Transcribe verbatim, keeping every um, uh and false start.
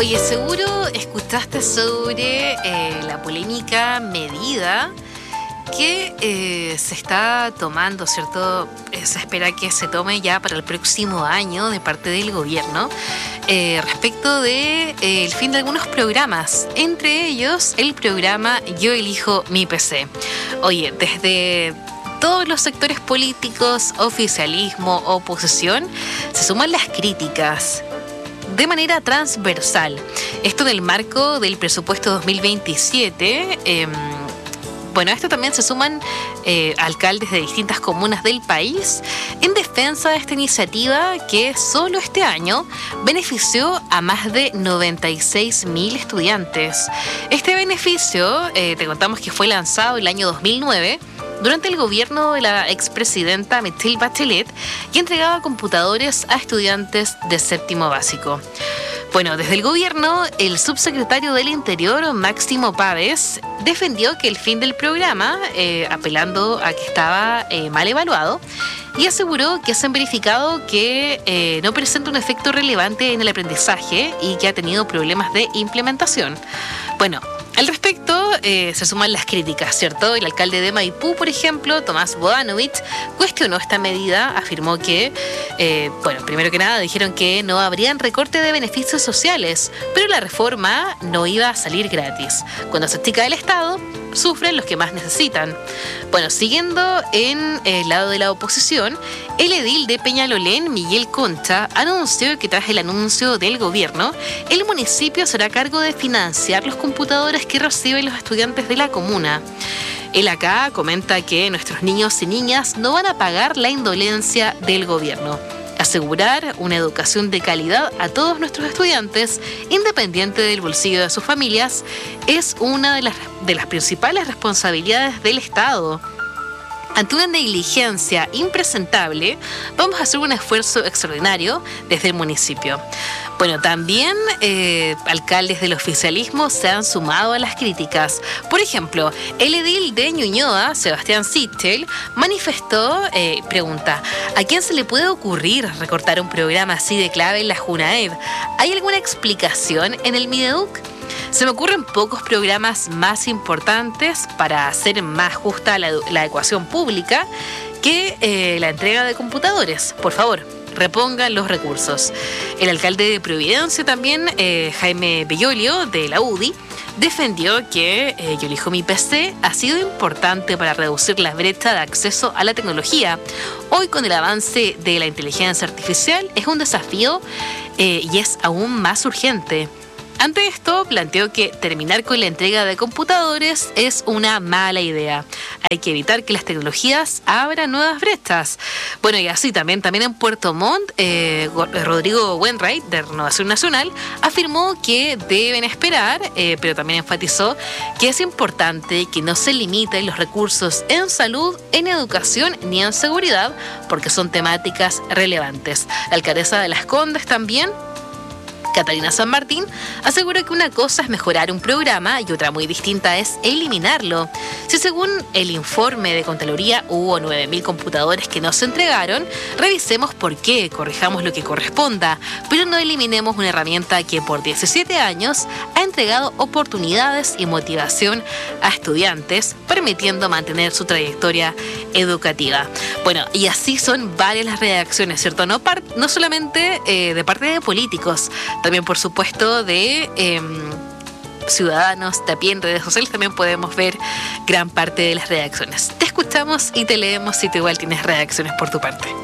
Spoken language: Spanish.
Oye, seguro escuchaste sobre eh, la polémica medida que eh, se está tomando, ¿cierto? Eh, se espera que se tome ya para el próximo año de parte del gobierno eh, respecto de eh, el fin de algunos programas, entre ellos el programa Yo Elijo Mi P C. Oye, desde todos los sectores políticos, oficialismo, oposición, se suman las críticas de manera transversal. Esto en el marco del presupuesto dos mil veintisiete. Eh, bueno, a esto también se suman eh, alcaldes de distintas comunas del país en defensa de esta iniciativa que solo este año benefició a más de noventa y seis mil estudiantes. Este beneficio, eh, te contamos que fue lanzado el año dos mil nueve durante el gobierno de la expresidenta Michelle Bachelet y entregaba computadores a estudiantes de séptimo básico. Bueno, desde el gobierno, el subsecretario del Interior, Máximo Pávez, defendió que el fin del programa, eh, apelando a que estaba eh, mal evaluado, y aseguró que se han verificado que eh, no presenta un efecto relevante en el aprendizaje y que ha tenido problemas de implementación. Bueno, al respecto, eh, se suman las críticas, ¿cierto? El alcalde de Maipú, por ejemplo, Tomás Bodanovich, cuestionó esta medida, afirmó que, eh, bueno, primero que nada, dijeron que no habrían recorte de beneficios sociales, pero la reforma no iba a salir gratis. Cuando se estica el Estado, sufren los que más necesitan. Bueno, siguiendo en el lado de la oposición, el edil de Peñalolén, Miguel Concha, anunció que tras el anuncio del gobierno, el municipio será a cargo de financiar los computadores que reciben los estudiantes de la comuna. Él acá comenta que nuestros niños y niñas no van a pagar la indolencia del gobierno. Asegurar una educación de calidad a todos nuestros estudiantes, independiente del bolsillo de sus familias, es una de las, de las principales responsabilidades del Estado. Ante una negligencia impresentable, vamos a hacer un esfuerzo extraordinario desde el municipio. Bueno, también eh, alcaldes del oficialismo se han sumado a las críticas. Por ejemplo, el edil de Ñuñoa, Sebastián Sichel, manifestó, eh, pregunta, ¿a quién se le puede ocurrir recortar un programa así de clave en la Junaed? ¿Hay alguna explicación en el Mideduc? Se me ocurren pocos programas más importantes para hacer más justa la, la ecuación pública que eh, la entrega de computadores. Por favor, repongan los recursos. El alcalde de Providencia también, eh, Jaime Bellolio, de la U D I, defendió que eh, Yo Elijo Mi P C ha sido importante para reducir la brecha de acceso a la tecnología. Hoy, con el avance de la inteligencia artificial, es un desafío eh, y es aún más urgente. Ante esto, planteó que terminar con la entrega de computadores es una mala idea. Hay que evitar que las tecnologías abran nuevas brechas. Bueno, y así también, también en Puerto Montt, eh, Rodrigo Wainwright, de Renovación Nacional, afirmó que deben esperar, eh, pero también enfatizó que es importante que no se limiten los recursos en salud, en educación ni en seguridad, porque son temáticas relevantes. La alcaldesa de Las Condes también, Catalina San Martín, asegura que una cosa es mejorar un programa y otra muy distinta es eliminarlo. Si según el informe de Contraloría hubo nueve mil computadores que no se entregaron, revisemos por qué, corrijamos lo que corresponda, pero no eliminemos una herramienta que por diecisiete años ha entregado oportunidades y motivación a estudiantes, permitiendo mantener su trayectoria educativa. Bueno, y así son varias las reacciones, ¿cierto? No, par- no solamente eh, de parte de políticos, también, por supuesto, de eh, ciudadanos de a pie en redes sociales, también podemos ver gran parte de las reacciones. Te escuchamos y te leemos si tú igual tienes reacciones por tu parte.